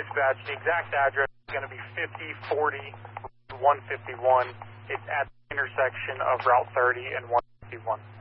dispatch. The exact address is going to be 5040 151. It's at the intersection of Route 30 and 151.